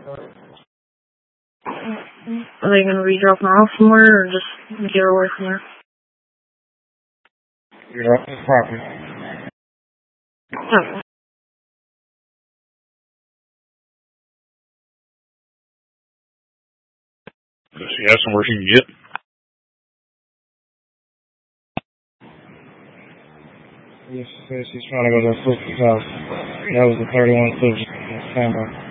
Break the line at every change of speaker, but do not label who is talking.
Are they going to be dropping her off somewhere or just get her away from there?
Get her off the property.
Okay.
Does she have somewhere she can get? Yes, she says she's trying to go to her sister's house. That was the 31 sister. Standby.